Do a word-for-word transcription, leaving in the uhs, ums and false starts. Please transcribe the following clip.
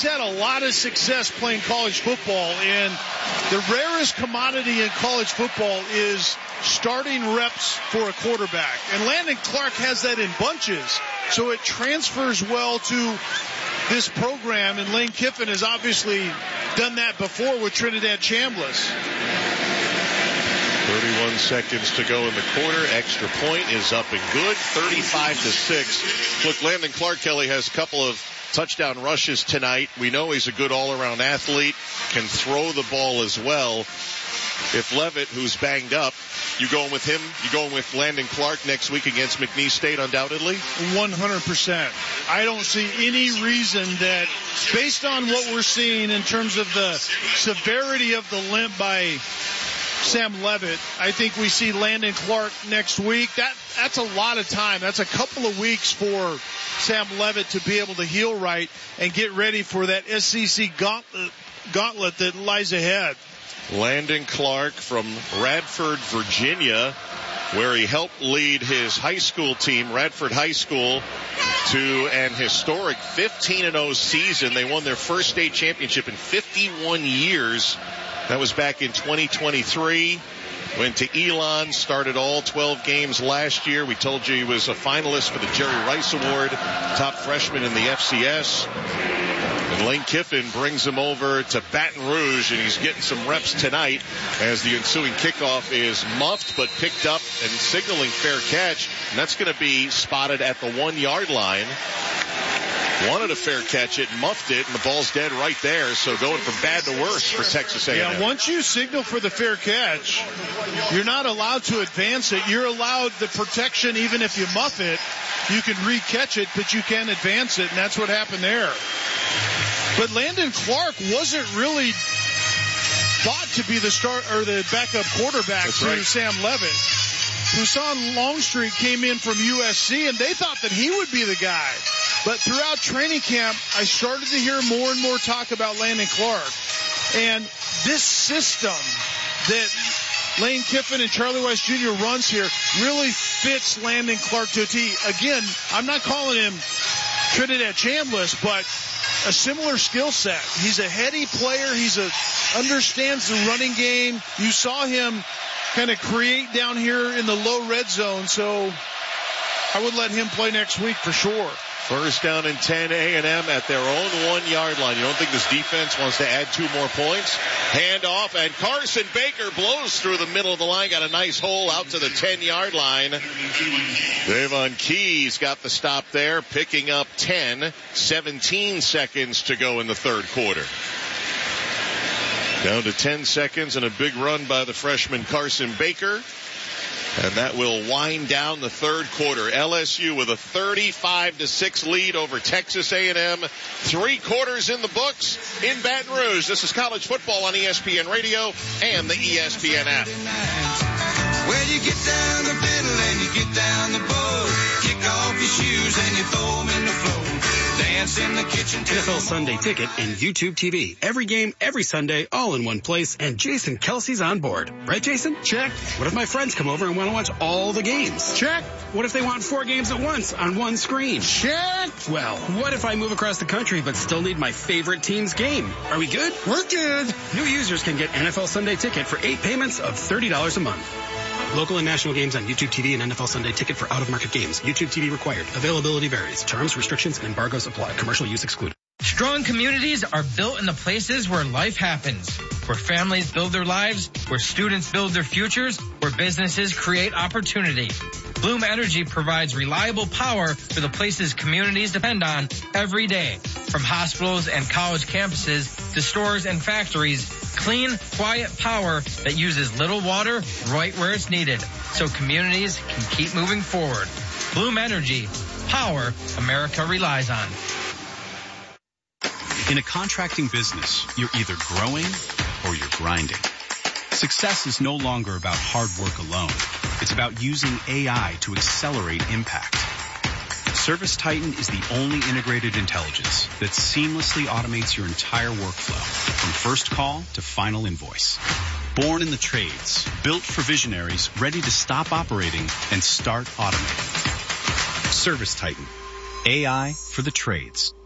had a lot of success playing college football, and the rarest commodity in college football is starting reps for a quarterback. And Landon Clark has that in bunches, so it transfers well to this program, and Lane Kiffin has obviously done that before with Trinidad Chambliss. thirty-one seconds to go in the quarter. Extra point is up and good. thirty-five to six. Look, Landon Clark, Kelly, has a couple of touchdown rushes tonight. We know he's a good all-around athlete, can throw the ball as well. If Levitt, who's banged up, you going with him? You going with Landon Clark next week against McNeese State, undoubtedly? one hundred percent. I don't see any reason that, based on what we're seeing in terms of the severity of the limp by Sam Levitt, I think we see Landon Clark next week. That That's a lot of time. That's a couple of weeks for Sam Levitt to be able to heal right and get ready for that S E C gauntlet, gauntlet that lies ahead. Landon Clark from Radford, Virginia, where he helped lead his high school team, Radford High School, to an historic fifteen and oh season. They won their first state championship in fifty-one years. That was back in twenty twenty-three. Went to Elon, started all twelve games last year. We told you he was a finalist for the Jerry Rice Award, top freshman in the F C S. And Lane Kiffin brings him over to Baton Rouge, and he's getting some reps tonight as the ensuing kickoff is muffed but picked up and signaling fair catch. And that's going to be spotted at the one-yard line. Wanted a fair catch it, muffed it, and the ball's dead right there. So going from bad to worse for Texas A and M. Yeah, once you signal for the fair catch, you're not allowed to advance it. You're allowed the protection even if you muff it. You can re-catch it, but you can't advance it, and that's what happened there. But Landon Clark wasn't really thought to be the start or the backup quarterback that's to right. Sam Levitt. Husan Longstreet came in from U S C, and they thought that he would be the guy. But throughout training camp, I started to hear more and more talk about Landon Clark. And this system that Lane Kiffin and Charlie Weiss Junior runs here really fits Landon Clark to a T. Again, I'm not calling him Trinidad Chambliss, but a similar skill set. He's a heady player. He's a understands the running game. You saw him kind of create down here in the low red zone, so I would let him play next week for sure. First down and ten, A and M at their own one-yard line. You don't think this defense wants to add two more points? Hand off, and Carson Baker blows through the middle of the line. Got a nice hole out to the ten-yard line. Davon Keys got the stop there, picking up ten. seventeen seconds to go in the third quarter. Down to ten seconds and a big run by the freshman Carson Baker. And that will wind down the third quarter. L S U with a thirty-five to six lead over Texas A and M. Three quarters in the books in Baton Rouge. This is college football on E S P N Radio and the E S P N app. Well, you get down the fiddle and you get down the bow. Kick off your shoes and you throw them in the floor. Dance in the kitchen. N F L Sunday Ticket and YouTube T V. Every game, every Sunday, all in one place. And Jason Kelsey's on board. Right, Jason? Check. What if my friends come over and want to watch all the games? Check. What if they want four games at once on one screen? Check. Well, what if I move across the country but still need my favorite team's game? Are we good? We're good. New users can get N F L Sunday Ticket for eight payments of thirty dollars a month. Local and national games on YouTube T V and N F L Sunday Ticket for out-of-market games. YouTube T V required. Availability varies. Terms, restrictions, and embargoes apply. Commercial use excluded. Strong communities are built in the places where life happens, where families build their lives, where students build their futures, where businesses create opportunity. Bloom Energy provides reliable power for the places communities depend on every day. From hospitals and college campuses to stores and factories, clean, quiet power that uses little water right where it's needed so communities can keep moving forward. Bloom Energy, power America relies on. In a contracting business, you're either growing or you're grinding. Success is no longer about hard work alone. It's about using A I to accelerate impact. ServiceTitan is the only integrated intelligence that seamlessly automates your entire workflow, from first call to final invoice. Born in the trades, built for visionaries ready to stop operating and start automating. ServiceTitan, A I for the trades.